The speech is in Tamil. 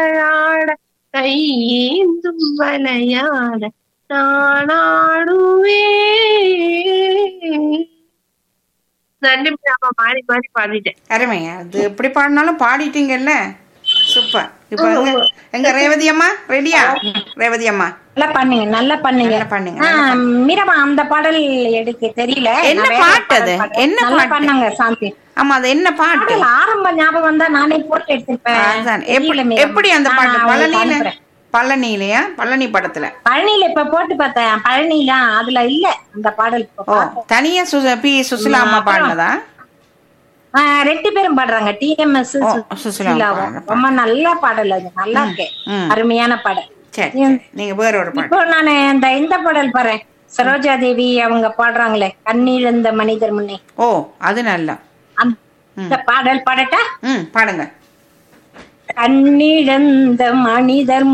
மலராட கையேந்தும் வளையாட நானாடுவேன். நன்றி மேம், மாறி மாறி பாடிட்டேன். அருமைங்க. அது எப்படி பாடினாலும் பாடிட்டீங்கல்ல, சூப்பர். இப்போ எங்க ரேவதி அம்மா ரெடியா? ரேவதி அம்மா நல்லா பண்ணுங்க, நல்லா பண்ணுங்க. நல்லா பண்ணுங்க. மீரமா அந்த பாடல் எனக்கு தெரியல. என்ன பாட்டு அது? என்ன நல்லா பாட்டு? பண்ணாங்க சாந்தி. ஆமா, அது என்ன பாட்டு? பாடல் ஆரம்ப ஞாபகம் வந்தா நானே போட்டு எடுத்துப்பேன். அதான். எப்படி அந்த பாட்டு? பழனியிலயா? பழனி படத்துல? பழனியில இப்ப போட்டு பார்த்தேன். பழனில அதுல இல்ல அந்த பாடல். ஓ, தனியா பி சுசிலா அம்மா பாடினதா? 2 பேரும் பாடுறாங்க, டிஎம்எஸ் சுசிலா. ரொம்ப நல்ல பாடல் அது, நல்லா இருக்கு, அருமையான பாடல். சரி, நீங்க வேற ஒரு பாட்டு. இப்போ நானு இந்த பாடல் பாடுறேன், சரோஜா தேவி அவங்க பாடுறாங்களே, கண்ணீழந்த மனிதர் முன்னே. ஓ, அது நல்லா. அந்த பாடல் பாடட்டா? பாடுங்க. கண்ணீழந்த மனிதர்